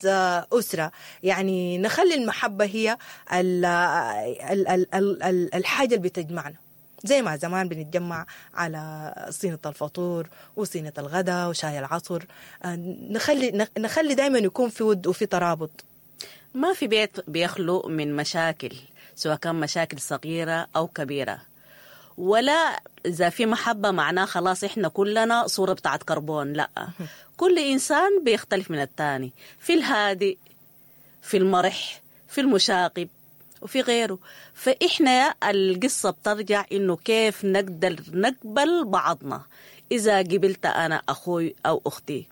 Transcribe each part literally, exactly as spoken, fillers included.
آه، أسرة، يعني نخلي المحبة هي ال ال ال ال ال الحاجة اللي بتجمعنا، زي ما زمان بنتجمع على صينة الفطور وصينة الغداء وشاي العصر. آه، نخلي نخلي دايما يكون في ود وفي ترابط. ما في بيت بيخلو من مشاكل، سواء كان مشاكل صغيرة أو كبيرة، ولا إذا في محبة معناه خلاص إحنا كلنا صورة بتاعت كربون. لا، كل إنسان بيختلف من التاني، في الهادئ، في المرح، في المشاغب، وفي غيره. فإحنا القصة بترجع إنه كيف نقدر نقبل بعضنا. إذا قبلت أنا أخوي أو أختي،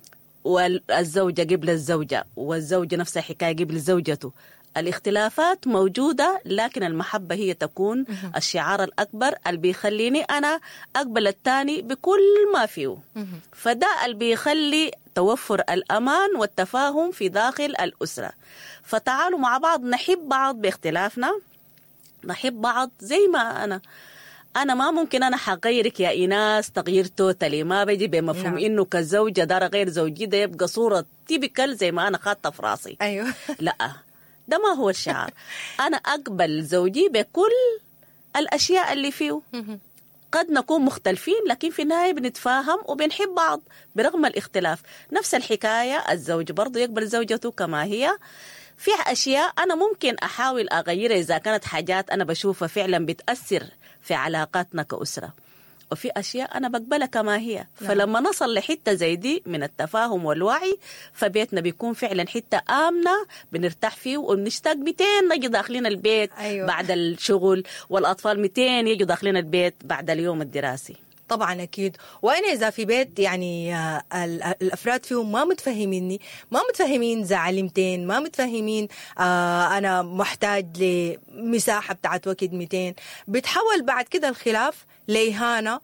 والزوجة قبل الزوجة، والزوجة نفس الحكاية قبل زوجته، الاختلافات موجودة، لكن المحبة هي تكون الشعار الأكبر اللي بيخليني أنا أقبل التاني بكل ما فيه. فده اللي بيخلي توفر الأمان والتفاهم في داخل الأسرة. فتعالوا مع بعض نحب بعض باختلافنا، نحب بعض زي ما أنا أنا ما ممكن أنا حغيرك يا إيناس تغيير توتالي، ما بيجي بمفهوم نعم. إنه كزوجة دار غير زوجي ده يبقى صورة تيبيكال زي ما أنا خاطة في راسي. أيوه. لا، ده ما هو الشعار. أنا أقبل زوجي بكل الأشياء اللي فيه. قد نكون مختلفين لكن في النهاية بنتفاهم وبنحب بعض برغم الاختلاف. نفس الحكاية الزوج برضو يقبل زوجته كما هي. في أشياء أنا ممكن أحاول أغيرها إذا كانت حاجات أنا بشوفها فعلا بتأثر في علاقاتنا كأسرة، وفي أشياء أنا بقبلها كما هي. فلما نصل لحتة زي دي من التفاهم والوعي، فبيتنا بيكون فعلا حتة آمنة بنرتاح فيه، وبنشتاق مئتين نجي داخلين البيت أيوة. بعد الشغل، والأطفال مئتين يجوا داخلين البيت بعد اليوم الدراسي. طبعا أكيد. وأنا إذا في بيت يعني الأفراد فيهم ما متفهميني، ما متفهمين زعلمتين، ما متفهمين آه أنا محتاج لمساحة بتاعت وقت مئتين، بتحول بعد كده الخلاف لإهانة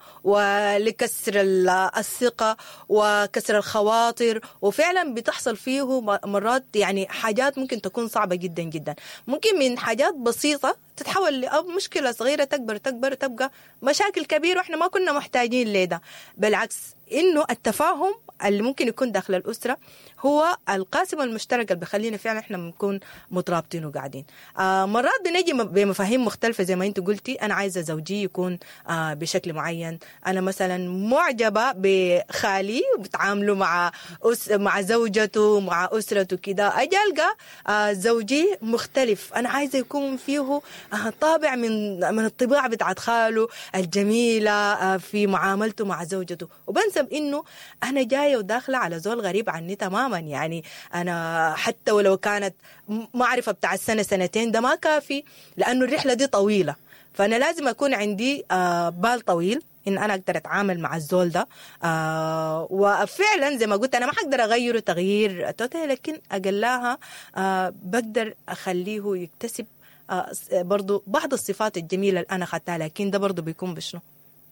ولكسر الثقة وكسر الخواطر، وفعلا بتحصل فيه مرات يعني حاجات ممكن تكون صعبة جدا جدا. ممكن من حاجات بسيطة تتحول لمشكلة صغيرة تكبر تكبر تبقى مشاكل كبيرة، وإحنا ما كنا محتاجين لده. بالعكس، إنه التفاهم اللي ممكن يكون داخل الأسرة هو القاسم المشترك اللي بيخلينا فعلا إحنا بنكون مترابطين وقاعدين. آه مرات بنجي بمفاهيم مختلفة زي ما أنت قلتي. أنا عايزة زوجي يكون آه بشكل معين، أنا مثلا معجبة بخالي وبتعامله مع أس مع زوجته مع أسرته كده، أجي ألقى آه زوجي مختلف، أنا عايزة يكون فيه آه طابع من من الطباع بتاعت خاله الجميلة آه في معاملته مع زوجته، وبنسب إنه أنا جاية وداخلة على زول غريب عني تماما. يعني أنا حتى ولو كانت معرفة بتاع السنة سنتين ده ما كافي، لأنه الرحلة دي طويلة، فأنا لازم أكون عندي آه بال طويل إن أنا أقدر أتعامل مع الزول ده. آه وفعلا زي ما قلت أنا ما حقدر أغيره تغيير توتالي، لكن أقلاها آه بقدر أخليه يكتسب آه برضو بعض الصفات الجميلة اللي أنا خدتها، لكن ده برضو بيكون بشنو؟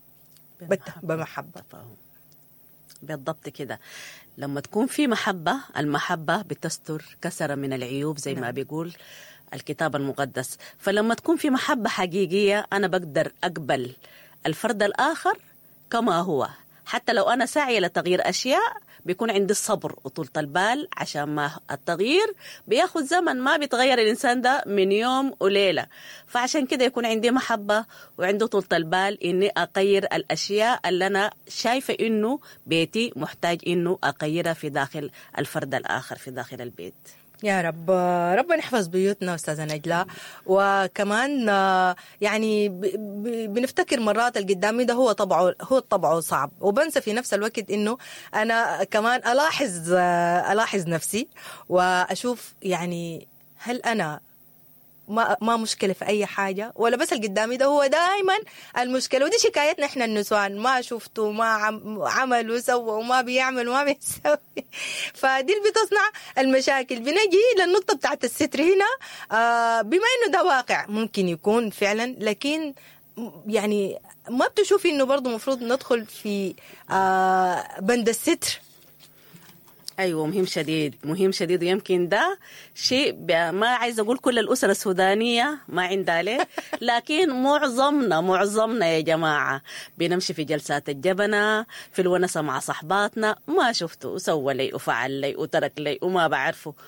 بمحبة, بمحبة. بالضبط كده. لما تكون في محبة، المحبة بتستر كسر من العيوب زي نعم. ما بيقول الكتاب المقدس. فلما تكون في محبة حقيقية أنا بقدر أقبل الفرد الآخر كما هو، حتى لو أنا ساعية لتغيير أشياء بيكون عندي الصبر وطولة البال، عشان ما التغيير بياخد زمن، ما بيتغير الإنسان ده من يوم وليلة. فعشان كده يكون عندي محبة وعنده طولة البال إني أغير الأشياء اللي أنا شايفة إنه بيتي محتاج إنه أغيرها في داخل الفرد الآخر في داخل البيت. يا رب ربنا يحفظ بيوتنا أستاذة نجلاء. وكمان يعني بنفتكر مرات القدامي ده هو طبعه هو طبعه صعب، وبنسى في نفس الوقت إنه أنا كمان ألاحظ ألاحظ نفسي وأشوف يعني هل أنا ما ما مشكلة في أي حاجة، ولا بس القدامي ده هو دائما المشكلة. ودي شكايتنا إحنا النسوان، ما شفته ما عمل وسوى وما بيعمل وما بيسوي. فدي اللي بتصنع المشاكل. بنجي للنقطة بتاعت الستر هنا. آه بما إنه ده واقع ممكن يكون فعلا، لكن يعني ما بتشوفي إنه برضو مفروض ندخل في آه بند الستر؟ أيوة، مهم شديد مهم شديد. ويمكن ده شيء ما عايز أقول كل الأسرة السودانية ما عندها له، لكن معظمنا معظمنا يا جماعة بنمشي في جلسات الجبنة في الونسة مع صحباتنا، ما شفته وسوى لي وفعل لي وترك لي وما بعرفه،